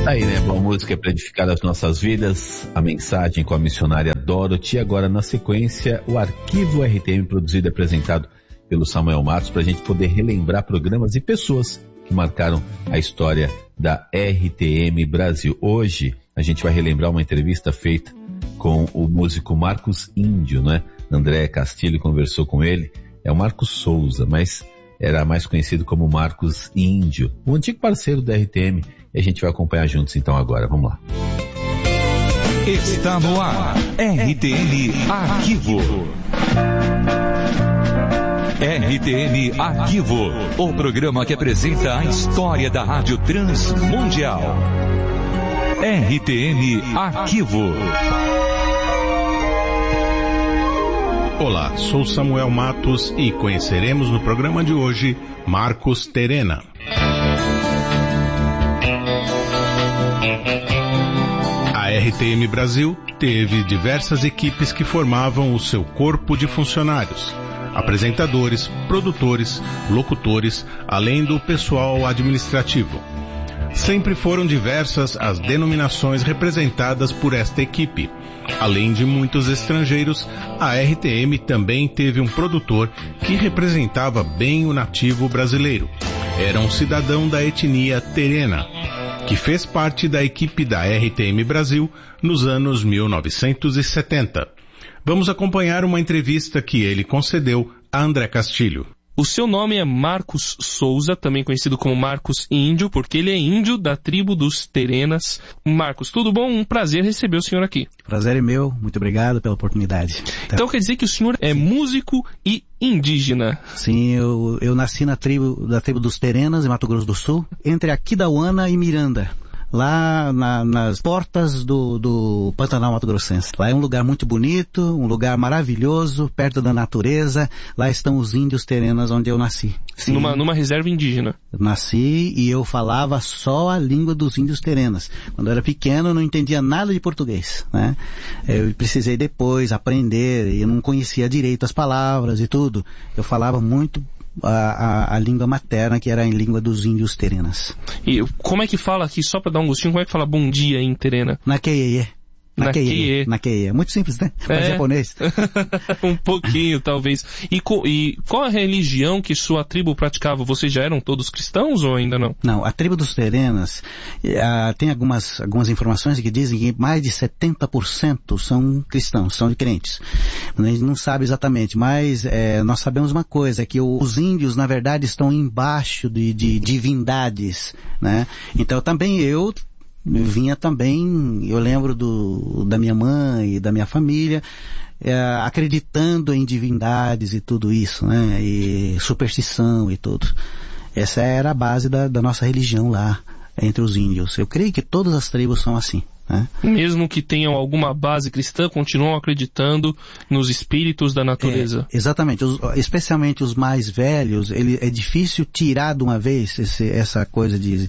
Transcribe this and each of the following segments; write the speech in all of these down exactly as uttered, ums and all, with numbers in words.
Aí, né? Boa música para edificar as nossas vidas. A mensagem com a missionária Dorothy. Agora, na sequência, o Arquivo R T M, produzido e apresentado pelo Samuel Matos, para a gente poder relembrar programas e pessoas que marcaram a história da R T M Brasil. Hoje, a gente vai relembrar uma entrevista feita com o músico Marcos Índio, né? André Castilho conversou com ele. É o Marcos Souza, mas era mais conhecido como Marcos Índio, o antigo parceiro da R T M. E a gente vai acompanhar juntos então agora. Vamos lá. Está no ar, R T M Arquivo. R T M Arquivo, o programa que apresenta a história da Rádio Transmundial. R T M Arquivo. Olá, sou Samuel Matos e conheceremos no programa de hoje Marcos Terena. A R T M Brasil teve diversas equipes que formavam o seu corpo de funcionários, apresentadores, produtores, locutores, além do pessoal administrativo. Sempre foram diversas as denominações representadas por esta equipe. Além de muitos estrangeiros, a R T M também teve um produtor que representava bem o nativo brasileiro. Era um cidadão da etnia terena, que fez parte da equipe da R T M Brasil nos anos mil novecentos e setenta. Vamos acompanhar uma entrevista que ele concedeu a André Castilho. O seu nome é Marcos Souza, também conhecido como Marcos Índio, porque ele é índio da tribo dos Terenas. Marcos, tudo bom? Um prazer receber o senhor aqui. Prazer é meu, muito obrigado pela oportunidade. Tá. Então quer dizer que o senhor é músico e indígena? Sim, eu, eu nasci na tribo, da tribo dos Terenas, em Mato Grosso do Sul, entre Aquidauana e Miranda. Lá na, nas portas do, do Pantanal Mato Grossense. Lá é um lugar muito bonito, um lugar maravilhoso, perto da natureza. Lá estão os índios terenas onde eu nasci. Numa, numa reserva indígena? Nasci e eu falava só a língua dos índios terenas. Quando eu era pequeno eu não entendia nada de português, né? Eu precisei depois aprender, eu não conhecia direito as palavras e tudo. Eu falava muito A, a, a língua materna, que era a língua dos índios terenas. E como é que fala aqui, só para dar um gostinho, como é que fala bom dia em terena? Naqueiê. Naqueiê. Naqueiê. Muito simples, né? Para é. japonês. Um pouquinho, talvez. E, co, e qual a religião que sua tribo praticava? Vocês já eram todos cristãos ou ainda não? Não, a tribo dos Terenas, uh, tem algumas, algumas informações que dizem que mais de setenta por cento são cristãos, são crentes. A gente não sabe exatamente, mas é, nós sabemos uma coisa, que o, os índios, na verdade, estão embaixo de, de divindades, né? Então também eu vinha também, eu lembro do, da minha mãe e da minha família, é, acreditando em divindades e tudo isso, né? E superstição e tudo. Essa era a base da, da nossa religião lá, entre os índios. Eu creio que todas as tribos são assim, né? Mesmo que tenham alguma base cristã, continuam acreditando nos espíritos da natureza. É, exatamente. Os, especialmente os mais velhos, ele, é difícil tirar de uma vez esse, essa coisa de...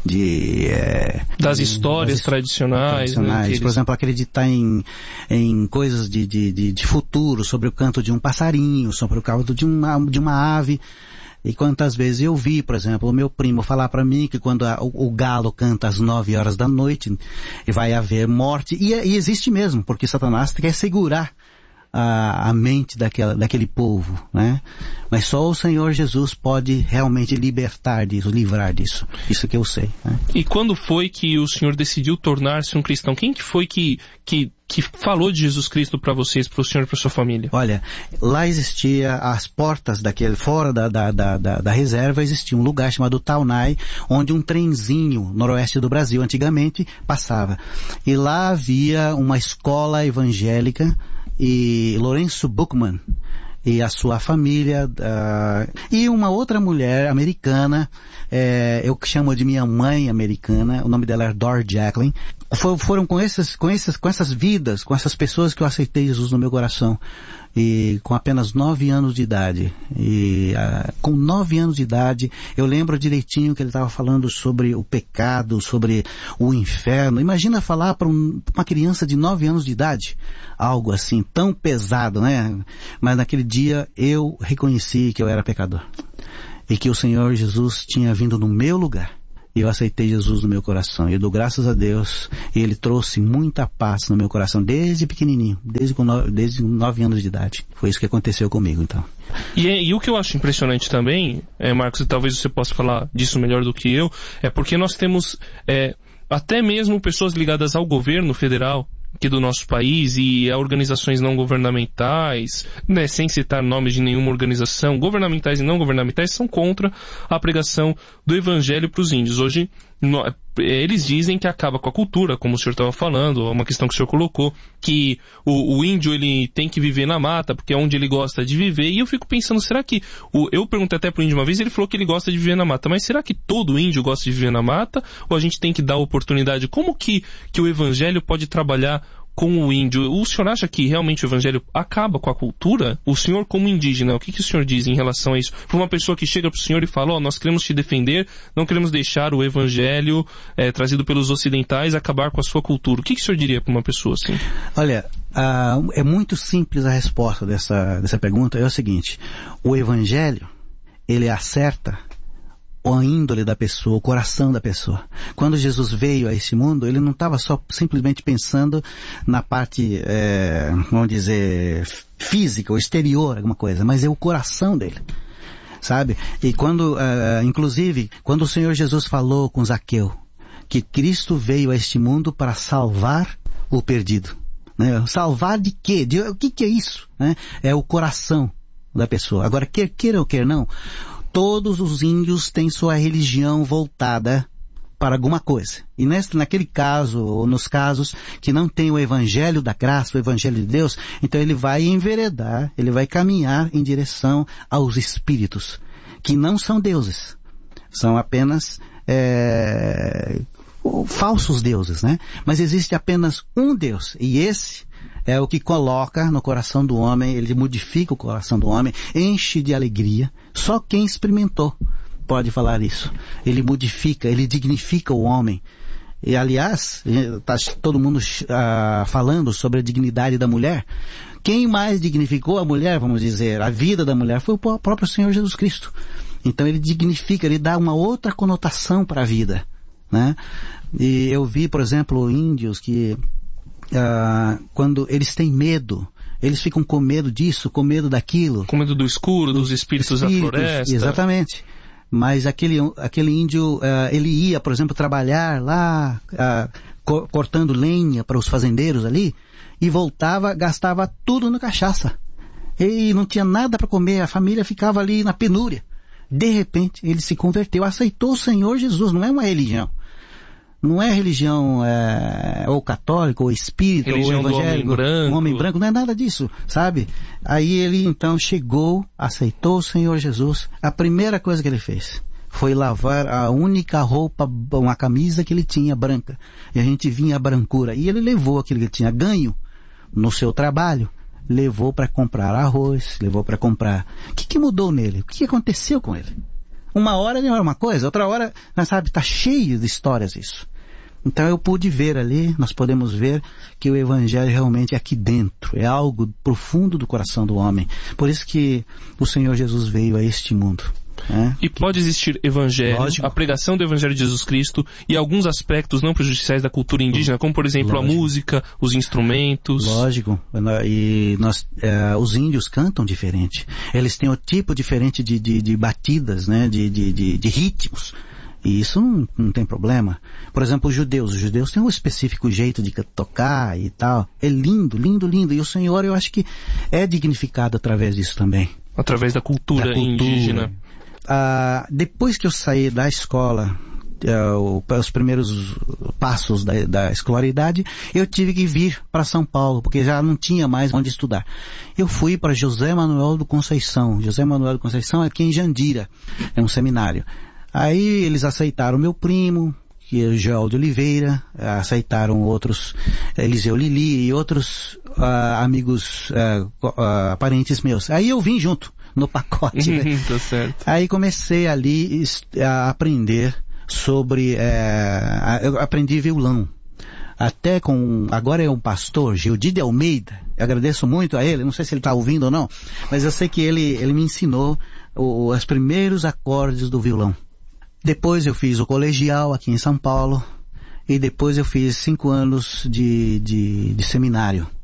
de é, das de, histórias das tradicionais. tradicionais. Né, eles... Por exemplo, acreditar em, em coisas de, de, de, de futuro, sobre o canto de um passarinho, sobre o canto de uma, de uma ave. E quantas vezes eu vi, por exemplo, o meu primo falar para mim que quando a, o, o galo canta às nove horas da noite, vai haver morte. E, e existe mesmo, porque Satanás quer segurar a, a mente daquela, daquele povo, né? Mas só o Senhor Jesus pode realmente libertar disso, livrar disso. Isso que eu sei, né? E quando foi que o senhor decidiu tornar-se um cristão? Quem que foi que... que que falou de Jesus Cristo para vocês, para o senhor e para sua família? Olha, lá existia as portas daquele, fora da, da, da, da, da reserva, existia um lugar chamado Taunay, onde um trenzinho noroeste do Brasil antigamente passava. E lá havia uma escola evangélica e Lourenço Buchmann e a sua família, uh, e uma outra mulher americana, é, eu chamo de minha mãe americana, o nome dela é Dor Jacqueline. For, foram com essas, com essas, com essas vidas, com essas pessoas que eu aceitei Jesus no meu coração. E com apenas nove anos de idade. E uh, com nove anos de idade, eu lembro direitinho que ele estava falando sobre o pecado, sobre o inferno. Imagina falar para um, uma criança de nove anos de idade algo assim, tão pesado, né? Mas naquele dia eu reconheci que eu era pecador. E que o Senhor Jesus tinha vindo no meu lugar. e eu aceitei Jesus no meu coração. Eu dou graças a Deus, e Ele trouxe muita paz no meu coração, desde pequenininho, desde, com no, desde nove anos de idade. Foi isso que aconteceu comigo, então. E, e o que eu acho impressionante também, é, Marcos, e talvez você possa falar disso melhor do que eu, é porque nós temos é, até mesmo pessoas ligadas ao governo federal aqui do nosso país e a organizações não governamentais, né, sem citar nomes de nenhuma organização, governamentais e não governamentais, são contra a pregação do evangelho para os índios. Hoje, no, eles dizem que acaba com a cultura, como o senhor estava falando, uma questão que o senhor colocou, que o, o índio ele tem que viver na mata, porque é onde ele gosta de viver, e eu fico pensando, será que, o, eu perguntei até para o índio uma vez, ele falou que ele gosta de viver na mata, mas será que todo índio gosta de viver na mata, ou a gente tem que dar oportunidade? Como que, que o evangelho pode trabalhar com o índio? O senhor acha que realmente o evangelho acaba com a cultura? O senhor como indígena, o que, que o senhor diz em relação a isso? Para uma pessoa que chega para o senhor e fala, ó, oh, nós queremos te defender, não queremos deixar o evangelho é, trazido pelos ocidentais acabar com a sua cultura. O que, que o senhor diria para uma pessoa assim? Olha, uh, é muito simples a resposta dessa, dessa pergunta. É o seguinte, o evangelho, ele acerta a índole da pessoa, o coração da pessoa. Quando Jesus veio a esse mundo, ele não estava só simplesmente pensando na parte, é, vamos dizer, física, ou exterior, alguma coisa, mas é o coração dele, sabe? E quando, uh, inclusive, quando o Senhor Jesus falou com Zaqueu, que Cristo veio a este mundo para salvar o perdido, né? Salvar de quê? De, o que, que é isso? Né? É o coração da pessoa. Agora, quer queira ou quer não, todos os índios têm sua religião voltada para alguma coisa. E nesse, naquele caso, ou nos casos que não tem o evangelho da graça, o evangelho de Deus, então ele vai enveredar, ele vai caminhar em direção aos espíritos, que não são deuses. São apenas é, falsos deuses, né? Mas existe apenas um Deus, e esse é o que coloca no coração do homem, ele modifica o coração do homem, enche de alegria. Só quem experimentou pode falar isso. Ele modifica, ele dignifica o homem. E aliás, está todo mundo uh, falando sobre a dignidade da mulher. Quem mais dignificou a mulher, vamos dizer, a vida da mulher, foi o próprio Senhor Jesus Cristo. Então ele dignifica, ele dá uma outra conotação para a vida, né? E eu vi, por exemplo, índios que Uh, quando eles têm medo, eles ficam com medo disso, com medo daquilo. Com medo do escuro, dos espíritos, espíritos da floresta. Exatamente. Mas aquele, aquele índio, uh, ele ia, por exemplo, trabalhar lá, uh, co- cortando lenha para os fazendeiros ali, e voltava, gastava tudo na cachaça. E não tinha nada para comer, a família ficava ali na penúria. De repente, ele se converteu, aceitou o Senhor Jesus, não é uma religião. Não é religião é, ou católica, ou espírita, religião ou evangélico, do homem branco. Um homem branco, não é nada disso, sabe? Aí ele então chegou, aceitou o Senhor Jesus. A primeira coisa que ele fez foi lavar a única roupa, uma camisa que ele tinha branca. E a gente vinha a brancura. E ele levou aquilo que ele tinha ganho no seu trabalho, levou para comprar arroz, levou para comprar... O que, que mudou nele? O que aconteceu com ele? Uma hora ele era uma coisa, outra hora, sabe, está cheio de histórias isso. Então eu pude ver ali, nós podemos ver que o evangelho realmente é aqui dentro, é algo profundo do coração do homem. Por isso que o Senhor Jesus veio a este mundo. É. E pode existir evangelho, Lógico. A pregação do evangelho de Jesus Cristo e alguns aspectos não prejudiciais da cultura indígena, como por exemplo Lógico. A música, os instrumentos. Lógico, e nós, é, os índios cantam diferente, eles têm um tipo diferente de, de, de batidas, né, de, de, de, de ritmos. E isso não, não tem problema. Por exemplo, os judeus. Os judeus têm um específico jeito de tocar e tal. É lindo, lindo, lindo. E o Senhor, eu acho que é dignificado através disso também. Através da cultura, da cultura. indígena. Ah, depois que eu saí da escola, uh, os primeiros passos da, da escolaridade, eu tive que vir para São Paulo, porque já não tinha mais onde estudar. Eu fui para José Manuel do Conceição. José Manuel do Conceição é aqui em Jandira. É um seminário. Aí eles aceitaram meu primo, que é o Joel de Oliveira, aceitaram outros, Eliseu Lili e outros uh, amigos, uh, uh, parentes meus. Aí eu vim junto no pacote. Né? Tá certo. Aí comecei ali a aprender sobre, uh, eu aprendi violão. Até com, agora é um pastor, Gildi de Almeida, eu agradeço muito a ele, não sei se ele está ouvindo ou não, mas eu sei que ele, ele me ensinou o, os primeiros acordes do violão. Depois eu fiz o colegial aqui em São Paulo, e depois eu fiz cinco anos de, de, de seminário.